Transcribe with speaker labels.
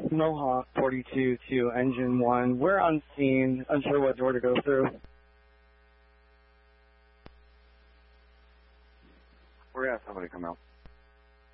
Speaker 1: Mohawk 42 to engine 1. We're on scene, unsure what door to go through.
Speaker 2: We're going to have somebody come out.